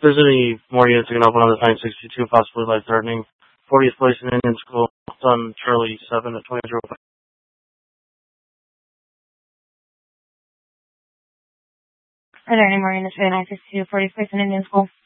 there's any more units that can open on the 962, possibly life-threatening. 40th place in Indian School. It's on Charlie 7 at 2005. Are there any more units for the 962 40th place in Indian School?